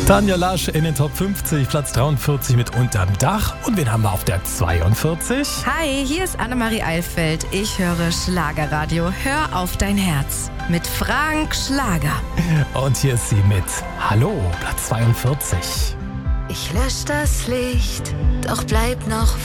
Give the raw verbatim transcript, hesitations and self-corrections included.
Tanja Lasch in den Top fünfzig, Platz dreiundvierzig mit Unterm Dach. Und wen haben wir auf der zweiundvierzig? Hi, hier ist Annemarie Eilfeld. Ich höre Schlagerradio. Hör auf dein Herz. Mit Frank Schlager. Und hier ist sie mit Hallo, Platz zweiundvierzig. Ich lösch das Licht, doch bleib noch